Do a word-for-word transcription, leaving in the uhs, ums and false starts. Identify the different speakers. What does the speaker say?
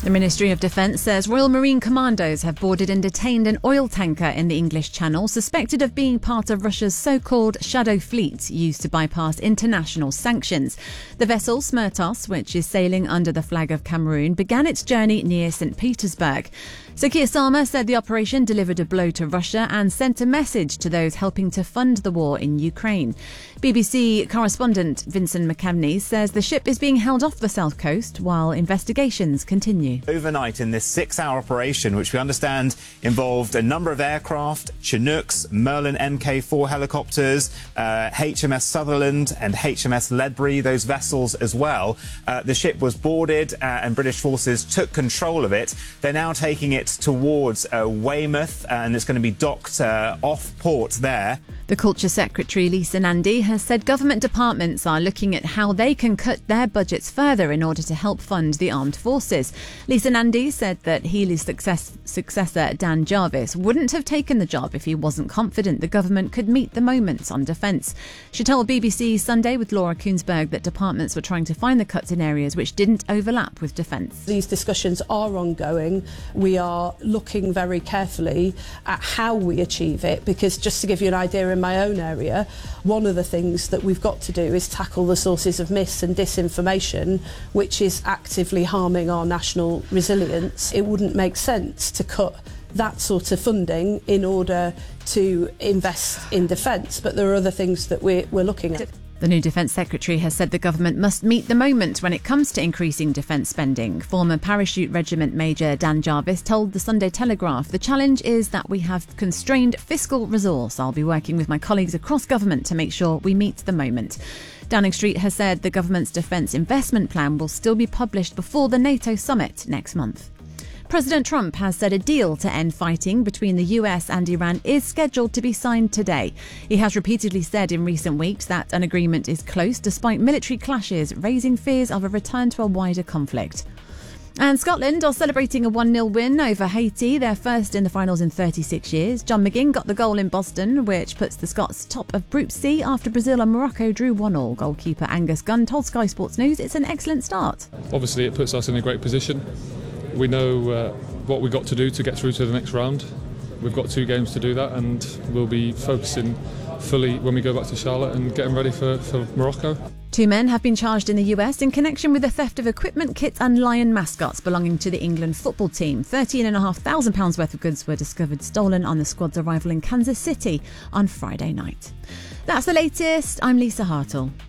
Speaker 1: The Ministry of Defence says Royal Marine Commandos have boarded and detained an oil tanker in the English Channel suspected of being part of Russia's so-called shadow fleet used to bypass international sanctions. The vessel, Smertos, which is sailing under the flag of Cameroon, began its journey near Saint Petersburg. Sir Keir Starmer said the operation delivered a blow to Russia and sent a message to those helping to fund the war in Ukraine. B B C correspondent Vincent McKevney says the ship is being held off the south coast while investigations continue.
Speaker 2: Overnight in this six-hour operation, which we understand involved a number of aircraft, Chinooks, Merlin M K four helicopters, uh, H M S Sutherland and H M S Ledbury, those vessels as well. Uh, the ship was boarded uh, and British forces took control of it. They're now taking it towards uh, Weymouth and it's going to be docked uh, off port there.
Speaker 1: The Culture Secretary Lisa Nandy has said government departments are looking at how they can cut their budgets further in order to help fund the armed forces. Lisa Nandy said that Healey's success, successor Dan Jarvis wouldn't have taken the job if he wasn't confident the government could meet the moments on defence. She told B B C Sunday with Laura Kuenssberg that departments were trying to find the cuts in areas which didn't overlap with defence.
Speaker 3: These discussions are ongoing. We are looking very carefully at how we achieve it, because just to give you an idea, in my own area, one of the things that we've got to do is tackle the sources of mis and disinformation, which is actively harming our national resilience. It wouldn't make sense to cut that sort of funding in order to invest in defence, but there are other things that we're, we're looking at.
Speaker 1: The new Defence Secretary has said the government must meet the moment when it comes to increasing defence spending. Former Parachute Regiment Major Dan Jarvis told the Sunday Telegraph, "The challenge is that we have constrained fiscal resource. I'll be working with my colleagues across government to make sure we meet the moment." Downing Street has said the government's defence investment plan will still be published before the NATO summit next month. President Trump has said a deal to end fighting between the U S and Iran is scheduled to be signed today. He has repeatedly said in recent weeks that an agreement is close despite military clashes raising fears of a return to a wider conflict. And Scotland are celebrating a one nil win over Haiti, their first in the finals in thirty-six years. John McGinn got the goal in Boston, which puts the Scots top of Group C after Brazil and Morocco drew one all. Goalkeeper Angus Gunn told Sky Sports News it's an excellent start.
Speaker 4: Obviously it puts us in a great position. We know uh, what we've got to do to get through to the next round. We've got two games to do that, and we'll be focusing fully when we go back to Charlotte and getting ready for, for Morocco.
Speaker 1: Two men have been charged in the U S in connection with the theft of equipment, kits and lion mascots belonging to the England football team. thirteen thousand five hundred pounds worth of goods were discovered stolen on the squad's arrival in Kansas City on Friday night. That's the latest. I'm Lisa Hartle.